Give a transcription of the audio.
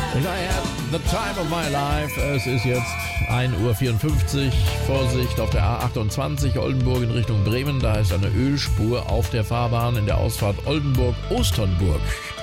Ich sage ja, the time of my life. Es ist jetzt 1:54 Uhr. Vorsicht auf der A28 Oldenburg in Richtung Bremen. Da ist eine Ölspur auf der Fahrbahn in der Ausfahrt Oldenburg-Osternburg.